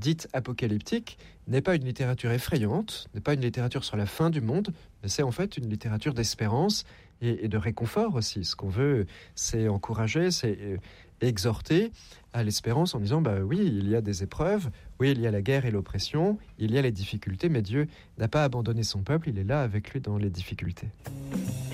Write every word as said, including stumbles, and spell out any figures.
dite apocalyptique n'est pas une littérature effrayante, n'est pas une littérature sur la fin du monde, mais c'est en fait une littérature d'espérance et, et de réconfort aussi. Ce qu'on veut, c'est encourager, c'est euh, exhorter à l'espérance en disant, bah oui, il y a des épreuves, oui, il y a la guerre et l'oppression, il y a les difficultés, mais Dieu n'a pas abandonné son peuple, il est là avec lui dans les difficultés.